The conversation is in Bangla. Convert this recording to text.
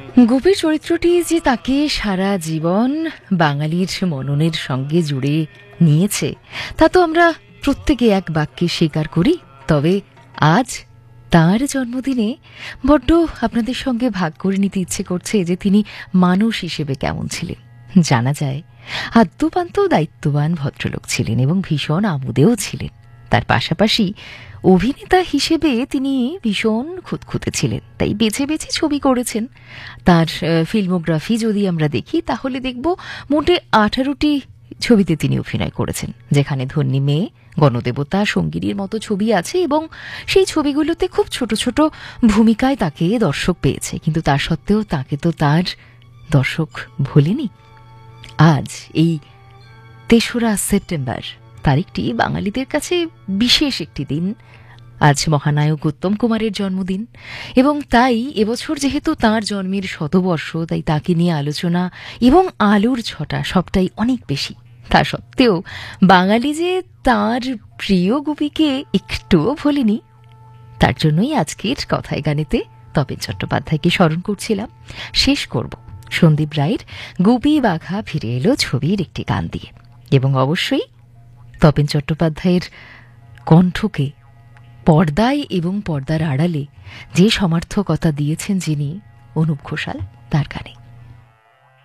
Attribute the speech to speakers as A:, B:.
A: গোপীর চরিত্রটি যে তাকে সারা জীবন বাঙালির মননের সঙ্গে জুড়ে নিয়েছে তা তো আমরা প্রত্যেকে এক বাক্যে স্বীকার করি। তবে আজ তার জন্মদিনে বড্ড আপনাদের সঙ্গে ভাগ করে নিতে ইচ্ছে করছে যে তিনি মানুষ হিসেবে কেমন ছিলেন। জানা যায় আদ্যপান্ত দায়িত্ববান ভদ্রলোক ছিলেন এবং ভীষণ আমোদেও ছিলেন। তার পাশাপাশি অভিনেতা হিসেবে তিনি ভীষণ খুঁতখুঁতে ছিলেন, তাই বেছে বেছে ছবি করেছেন। তার ফিল্মোগ্রাফি যদি আমরা দেখি তাহলে দেখব মোটে 18টি ছবিতে তিনি অভিনয় করেছেন, যেখানে ধন্যী মেয়ে, গণদেবতা, সঙ্গিনীর মতো ছবি আছে এবং সেই ছবিগুলোতে খুব ছোট ছোট ভূমিকায় তাকে দর্শক পেয়েছে। কিন্তু তা সত্ত্বেও তাকে তো তার দর্শক ভোলেনি। আজ এই 3রা সেপ্টেম্বর তারিখটি বাঙালিদের কাছে বিশেষ একটি দিন। আজ মহানায়ক উত্তম কুমারের জন্মদিন এবং তাই এবছর যেহেতু তাঁর জন্মের শতবর্ষ, তাই তাকে নিয়ে আলোচনা এবং আলোর ছটা সবটাই অনেক বেশি। তা সত্ত্বেও বাঙালি যে তাঁর প্রিয় গোপীকে একটুও ভোলেনি। তার জন্যই আজকের কথায় গানেতে তপেন চট্টোপাধ্যায়কে স্মরণ করছিলাম। শেষ করব সন্দীপ রায়ের গোপী বাঘা ফিরে এলো ছবির একটি গান দিয়ে, এবং অবশ্যই তপেন চট্টোপাধ্যায়ের কণ্ঠকে পর্দায় এবং পর্দার আড়ালে যে সমার্থকতা দিয়েছেন যিনি, অনুপ ঘোষাল, তার গানে।